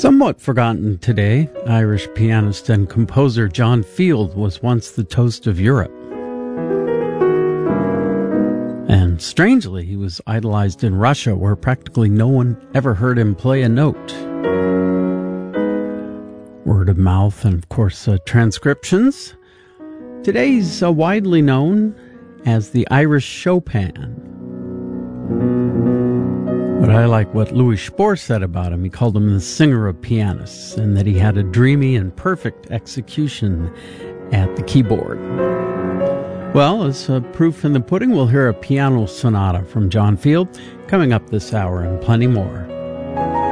Somewhat forgotten today, Irish pianist and composer John Field was once the toast of Europe. And strangely, he was idolized in Russia, where practically no one ever heard him play a note. Word of mouth and, of course, transcriptions. Today he's widely known as the Irish Chopin. But I like what Louis Spohr said about him. He called him the singer of pianists, and that he had a dreamy and perfect execution at the keyboard. Well, as proof in the pudding, we'll hear a piano sonata from John Field coming up this hour and plenty more.